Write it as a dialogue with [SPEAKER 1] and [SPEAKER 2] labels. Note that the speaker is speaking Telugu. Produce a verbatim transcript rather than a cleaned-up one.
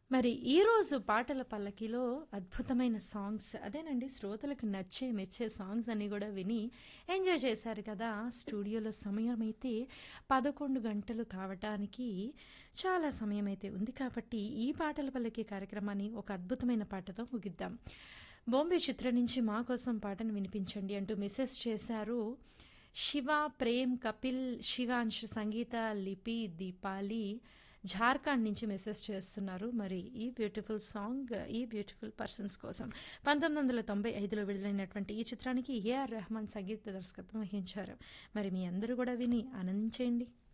[SPEAKER 1] మరి ఈరోజు పాటల పల్లకిలో అద్భుతమైన సాంగ్స్ అదేనండి శ్రోతలకు నచ్చే మెచ్చే సాంగ్స్ అన్ని కూడా విని ఎంజాయ్ చేశారు కదా. స్టూడియోలో సమయం అయితే పదకొండు గంటలు కావటానికి చాలా సమయం అయితే ఉంది కాబట్టి ఈ పాటల పల్లకి కార్యక్రమాన్ని ఒక అద్భుతమైన పాటతో ముగిద్దాం. బాంబే చిత్రం నుంచి మా కోసం పాటను వినిపించండి అంటూ మెసేజ్ చేశారు శివ, ప్రేమ్, కపిల్, శివాంశ్, సంగీత, లిపి, దీపాలి జార్ఖండ్ నుంచి మెసేజ్ చేస్తున్నారు. మరి ఈ బ్యూటిఫుల్ సాంగ్ ఈ బ్యూటిఫుల్ పర్సన్స్ కోసం పంతొమ్మిది వందల తొంభై ఐదులో విడుదలైనటువంటి ఈ చిత్రానికి ఏఆర్ రెహమాన్ సంగీత దర్శకత్వం వహించారు. మరి మీ అందరూ కూడా విని ఆనందించేయండి.